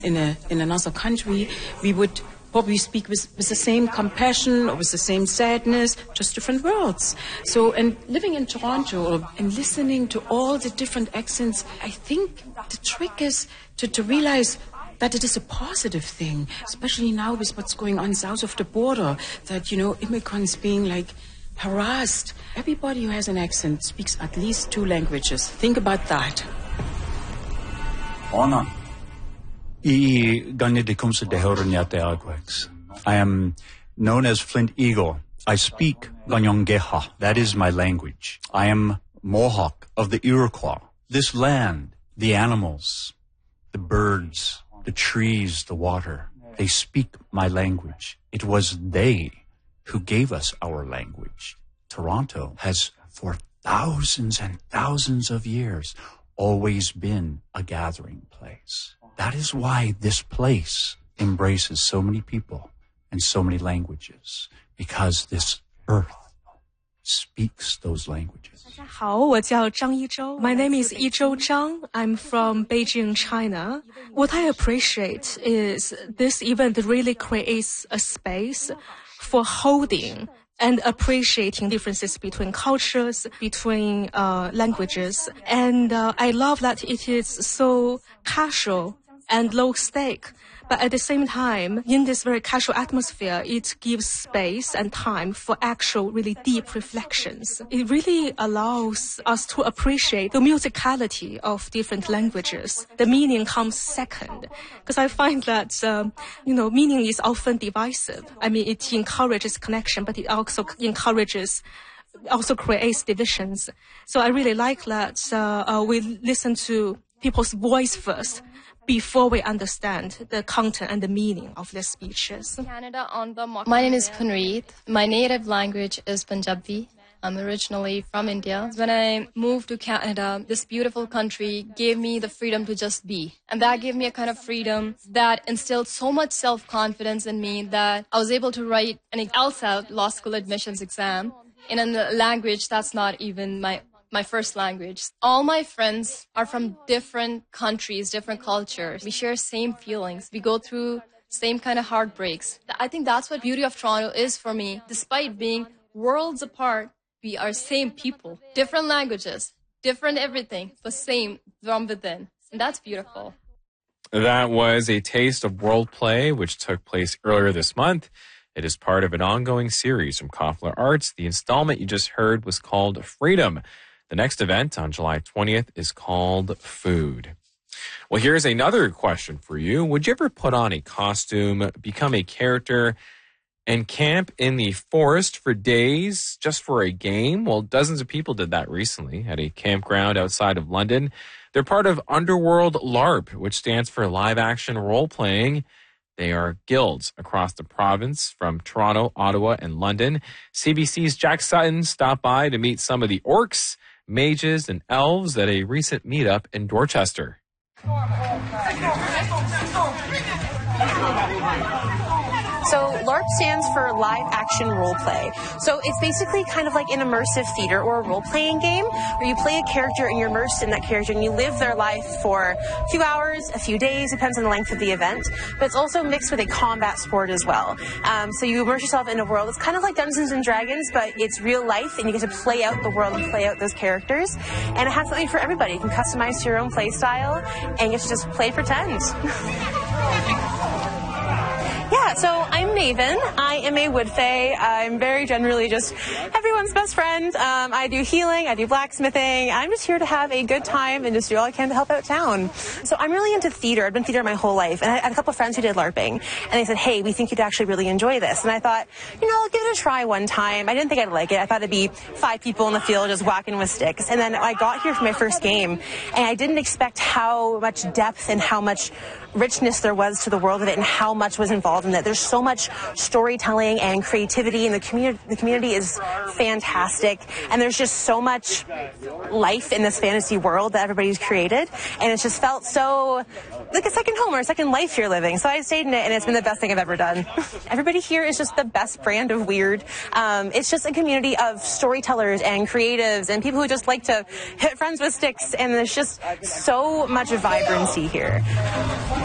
in another country, we would probably speak with the same compassion or with the same sadness, just different words. So, and living in Toronto and listening to all the different accents, I think the trick is to realize that it is a positive thing, especially now with what's going on south of the border, that, immigrants being harassed. Everybody who has an accent speaks at least 2 languages. Think about that. Honor. I am known as Flint Eagle. I speak Ganyongeha. That is my language. I am Mohawk of the Iroquois. This land, the animals, the birds, the trees, the water, they speak my language. It was they who gave us our language. Toronto has, for thousands and thousands of years, always been a gathering place. That is why this place embraces so many people and so many languages, because this earth speaks those languages. 大家好，我叫张一周. My name is Yizhou Zhang. I'm from Beijing, China. What I appreciate is this event really creates a space for holding and appreciating differences between cultures, between languages. And I love that it is so casual and low stake. But at the same time, in this very casual atmosphere, it gives space and time for actual, really deep reflections. It really allows us to appreciate the musicality of different languages. The meaning comes second. Because I find that, meaning is often divisive. I mean, it encourages connection, but it also creates divisions. So I really like that we listen to people's voice first, before we understand the content and the meaning of their speeches. My name is Punreet. My native language is Punjabi. I'm originally from India. When I moved to Canada, this beautiful country gave me the freedom to just be. And that gave me a kind of freedom that instilled so much self-confidence in me that I was able to write an LSAT, law school admissions exam, in a language that's not even my first language. All my friends are from different countries, different cultures. We share same feelings. We go through same kind of heartbreaks. I think that's what beauty of Toronto is for me. Despite being worlds apart, we are same people. Different languages, different everything, but same from within. And that's beautiful. That was a taste of World Play, which took place earlier this month. It is part of an ongoing series from Koffler Arts. The installment you just heard was called Freedom. The next event on July 20th is called Food. Well, here's another question for you. Would you ever put on a costume, become a character, and camp in the forest for days just for a game? Well, dozens of people did that recently at a campground outside of London. They're part of Underworld LARP, which stands for Live Action Role Playing. They are guilds across the province from Toronto, Ottawa, and London. CBC's Jack Sutton stopped by to meet some of the orcs, mages, and elves at a recent meetup in Dorchester. So LARP stands for Live Action Role Play. So it's basically kind of like an immersive theater or a role-playing game where you play a character and you're immersed in that character and you live their life for a few hours, a few days, depends on the length of the event. But it's also mixed with a combat sport as well. So you immerse yourself in a world. It's kind of like Dungeons and Dragons, but it's real life and you get to play out the world and play out those characters. And it has something for everybody. You can customize your own play style and you get to just play pretend. Yeah, so I'm Maven. I am a wood fae. I'm very generally just everyone's best friend. I do healing, I do blacksmithing. I'm just here to have a good time and just do all I can to help out town. So I'm really into theater. I've been theater my whole life. And I had a couple of friends who did LARPing. And they said, hey, we think you'd actually really enjoy this. And I thought, I'll give it a try one time. I didn't think I'd like it. I thought it'd be 5 people in the field just whacking with sticks. And then I got here for my first game. And I didn't expect how much depth and how much richness there was to the world of it and how much was involved in it. There's so much storytelling and creativity, and the community is fantastic. And there's just so much life in this fantasy world that everybody's created. And it's just felt so like a second home or a second life you're living. So I stayed in it, and it's been the best thing I've ever done. Everybody here is just the best brand of weird. It's just a community of storytellers and creatives and people who just like to hit friends with sticks. And there's just so much vibrancy here.